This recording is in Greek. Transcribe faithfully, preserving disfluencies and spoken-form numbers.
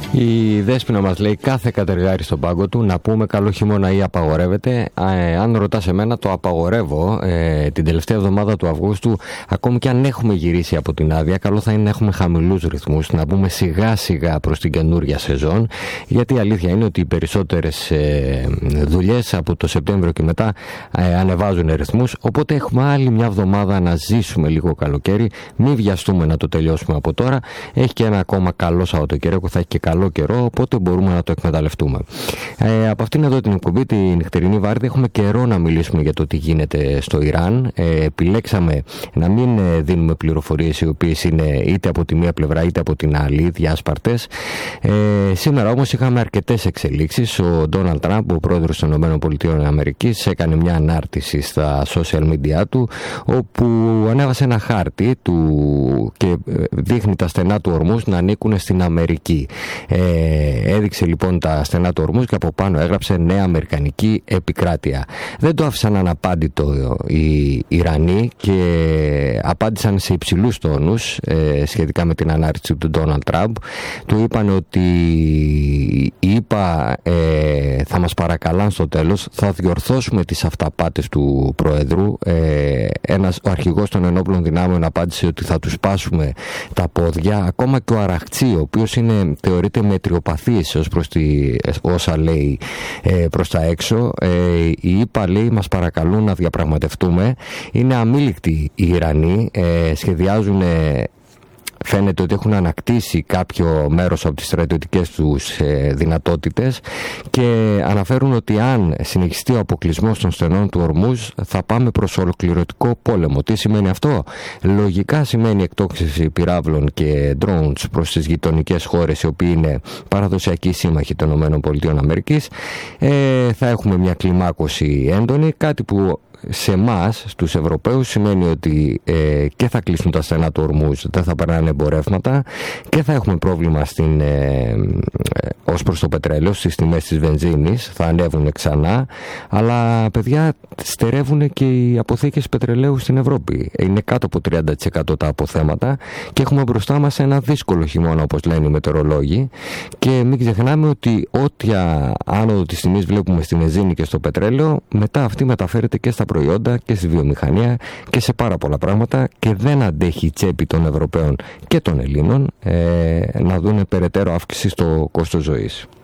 Η Δέσποινα μας λέει: κάθε κατεργάρι στον πάγκο του, να πούμε καλό χειμώνα ή απαγορεύεται. Ε, αν ρωτάς εμένα, το απαγορεύω. Ε, την τελευταία εβδομάδα του Αυγούστου, ακόμη και αν έχουμε γυρίσει από την άδεια, καλό θα είναι να έχουμε χαμηλούς ρυθμούς, να μπούμε σιγά σιγά προς την καινούρια σεζόν. Γιατί η αλήθεια είναι ότι οι περισσότερες ε, δουλειές από το Σεπτέμβριο και μετά ε, ανεβάζουν ρυθμούς. Οπότε έχουμε άλλη μια εβδομάδα να ζήσουμε λίγο καλοκαίρι. Μην βιαστούμε να το τελειώσουμε από τώρα. Έχει και ένα ακόμα καλό Σαββατοκύριακο, θα έχει και καλό καιρό, οπότε μπορούμε να το εκμεταλλευτούμε. Ε, από αυτήν εδώ την εκπομπή, τη νυχτερινή Βάρδη, έχουμε καιρό να μιλήσουμε για το τι γίνεται στο Ιράν. Ε, επιλέξαμε να μην ε, δίνουμε πληροφορίες οι οποίες είναι είτε από τη μία πλευρά είτε από την άλλη, διάσπαρτες. Ε, σήμερα όμως είχαμε αρκετές εξελίξεις. Ο Ντόναλντ Τραμπ, ο πρόεδρος των ΗΠΑ, έκανε μια ανάρτηση στα social media του, όπου ανέβασε ένα χάρτη του και δείχνει τα στενά του ορμούς να ανήκουν στην Αμερική. Ε, έδειξε λοιπόν τα στενά του ορμούς και από πάνω έγραψε νέα αμερικανική επικράτεια. Δεν το άφησαν αναπάντητο οι Ιρανοί και απάντησαν σε υψηλούς τόνους ε, σχετικά με την ανάρτηση του Ντόναλντ Τραμπ. Του είπαν ότι οι ΗΠΑ ε, θα μας παρακαλάν στο τέλος, θα διορθώσουμε τις αυταπάτες του Προέδρου. Ε, ένας, ο αρχηγός των ενόπλων δυνάμεων απάντησε ότι θα τους σπάσουμε τα πόδια. Ακόμα και ο Αραχτσί, ο οποίος είναι, θεωρείται μετριοπαθής ως προς τη, όσα λέει ε, προς τα έξω, ε, οι ΗΠΑ, λέει, μας παρακαλούν να διαπραγματευτούμε. Είναι αμήλικτοι οι Ιρανοί, ε, σχεδιάζουν, ε, φαίνεται ότι έχουν ανακτήσει κάποιο μέρος από τις στρατιωτικές τους ε, δυνατότητες και αναφέρουν ότι αν συνεχιστεί ο αποκλεισμός των στενών του ορμούς θα πάμε προς ολοκληρωτικό πόλεμο. Τι σημαίνει αυτό? Λογικά σημαίνει εκτόξευση πυράβλων και drones προς τις γειτονικές χώρες, οι οποίοι είναι παραδοσιακοί σύμμαχοι των ΗΠΑ. Ε, θα έχουμε μια κλιμάκωση έντονη, κάτι που σε εμάς, στους Ευρωπαίους, σημαίνει ότι ε, και θα κλείσουν τα στενά του ορμούς, δεν θα περνάνε εμπορεύματα και θα έχουμε πρόβλημα στην, ε, ε, ως προς το πετρέλαιο, στις τιμές της βενζίνης, θα ανέβουν ξανά, αλλά παιδιά, στερεύουν και οι αποθήκες πετρελαίου στην Ευρώπη. Είναι κάτω από τριάντα τοις εκατό τα αποθέματα και έχουμε μπροστά μας ένα δύσκολο χειμώνα, όπως λένε οι μετεωρολόγοι, και μην ξεχνάμε ότι ό,τι άνοδο της τιμής βλέπουμε στην βενζίνη και στο πετρέλαιο, μετά αυτή μεταφέρεται και στα προϊόντα και στη βιομηχανία και σε πάρα πολλά πράγματα και δεν αντέχει η τσέπη των Ευρωπαίων και των Ελλήνων ε, να δουν περαιτέρω αύξηση στο κόστος ζωής.